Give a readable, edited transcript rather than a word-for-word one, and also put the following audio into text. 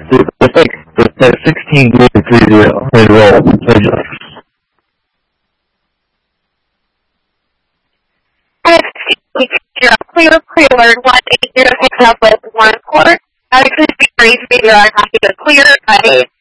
It's like 16 games for you to enroll. Clear 180 picks up with one court. That could be crazy. You're not going to clear.